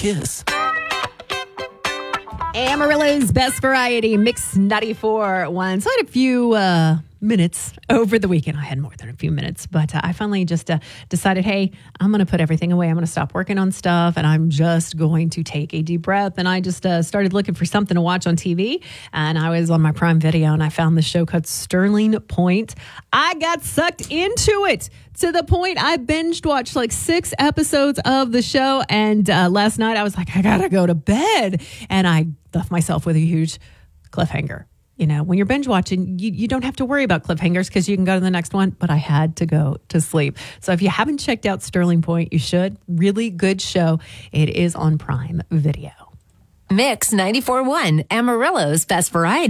Kiss. Amarillo's Best Variety Mix 94.1. So I had a few minutes over the weekend. I had more than a few minutes, but I finally just decided, hey, I'm going to put everything away. I'm going to stop working on stuff, and I'm just going to take a deep breath. And I just started looking for something to watch on TV, and I was on my Prime Video, and I found this show called Sterling Point. I got sucked into it to the point I binged watched like 6 episodes of the show, and last night I was like, I gotta go to bed, and I left myself with a huge cliffhanger. You know, when you're binge watching, you don't have to worry about cliffhangers because you can go to the next one, but I had to go to sleep. So if you haven't checked out Sterling Point, you should. Really good show. It is on Prime Video. Mix 94.1, Amarillo's Best Variety.